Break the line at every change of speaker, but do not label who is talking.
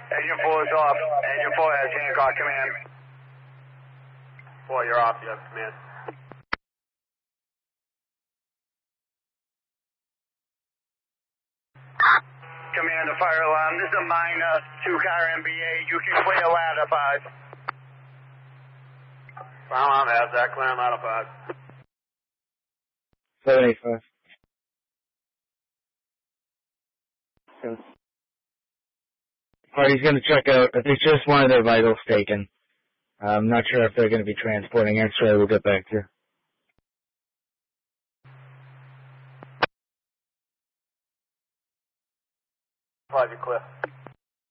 Engine 4 is off. Engine 4 has Hancock command.
4, you're off. You have command.
Command, the fire alarm. This is a minor 2-car MBA. You can clear ladder 5.
Fire alarm has that. Clear ladder 5.
785. Party's going to check out. I think just one of their vitals taken. I'm not sure if they're going to be transporting X-ray. We'll get back to you.
Roger, clear.